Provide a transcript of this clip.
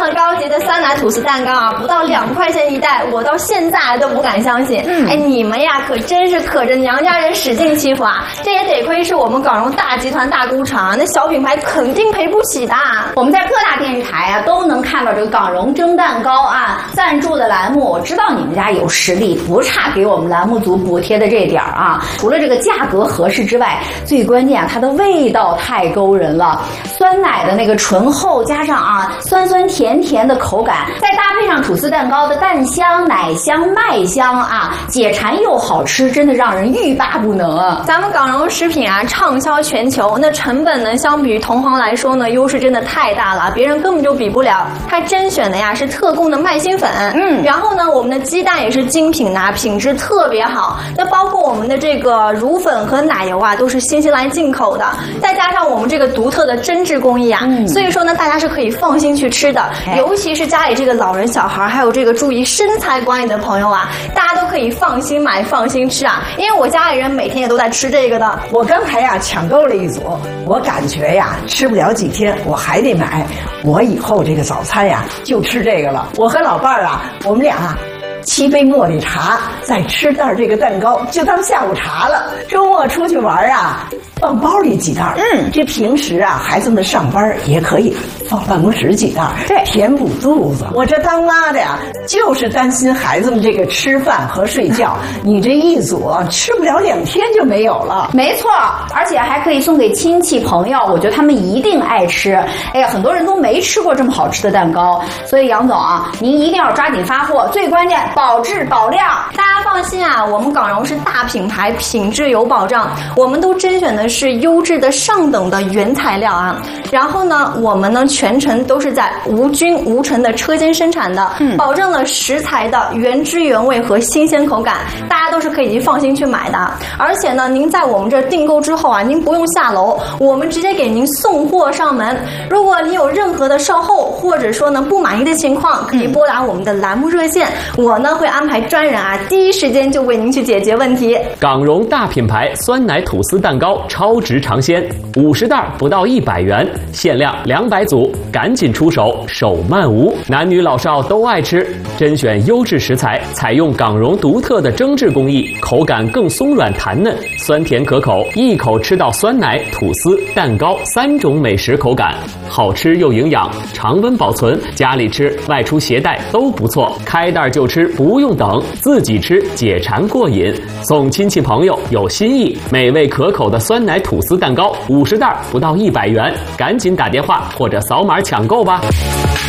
么高级的酸奶吐司蛋糕啊，不到2块钱一袋，我到现在都不敢相信。哎，你们呀可真是可着娘家人使劲欺负啊！这也得亏是我们港荣大集团大工厂，那小品牌肯定赔不起的。 我们在各大电视台啊都能看到这个港荣蒸蛋糕啊赞助的栏目。我知道你们家有实力，不差给我们栏目组补贴的这点儿啊。除了这个价格合适之外，最关键啊，它的味道太勾人了。酸奶的那个醇厚，加上啊酸酸甜甜的口感，再搭配上吐司蛋糕的蛋香、奶香、麦香啊，解馋又好吃，真的让人欲罢不能啊！ 咱们港荣食品啊畅销全球，那成本呢相比于同行来说呢，优势真的太大了，别人根本就比不了。它甄选的呀是特供的麦芯粉，然后呢我们的鸡蛋也是精品的，品质特别好。那包括我们的这个乳粉和奶油啊，都是新西兰进口的，再加上我们这个独特的针织工艺啊，所以说呢大家是可以放心去吃的。尤其是家里这个老人、小孩，还有这个注意身材管理的朋友啊，大家都可以放心买、放心吃啊。因为我家里人每天也都在吃这个的。 我刚才呀抢购了一组，我感觉呀吃不了几天，我还得买。我以后这个早餐呀就吃这个了。我和老伴儿啊，我们俩7杯茉莉茶，再吃袋这个蛋糕，就当下午茶了。周末出去玩啊，放包里几袋。这平时啊，孩子们上班也可以放办公室几袋，对，填补肚子。我这当妈的呀，就是担心孩子们这个吃饭和睡觉。你这一组吃不了2天就没有了。 没错，而且还可以送给亲戚朋友，我觉得他们一定爱吃。哎呀，很多人都没吃过这么好吃的蛋糕，所以杨总啊，您一定要抓紧发货，最关键保质保量。 大家放心啊，我们港荣是大品牌，品质有保障。我们都甄选的是优质的上等的原材料啊。然后呢，我们呢全程都是在无菌无尘的车间生产的，保证了食材的原汁原味和新鲜口感，大家都是可以放心去买的。而且呢，您在我们这订购之后啊，您不用下楼，我们直接给您送货上门。如果你有任何的售后或者说呢不满意的情况，可以拨打我们的栏目热线，我呢会安排专人啊第一时间就为您去解决问题。 港荣大品牌酸奶吐司蛋糕超值尝鲜，50袋不到100元，限量200组，赶紧出手，手慢无。男女老少都爱吃，甄选优质食材，采用港荣独特的蒸制工艺，口感更松软弹嫩，酸甜可口，一口吃到酸奶、吐司、蛋糕3种美食口感，好吃又营养，常温保存，家里吃、外出携带都不错。开袋就吃，不用等，自己吃解馋过瘾。送亲戚朋友有新意，美味可口的酸奶吐司蛋糕50袋不到100元，赶紧打电话或者扫码抢购吧。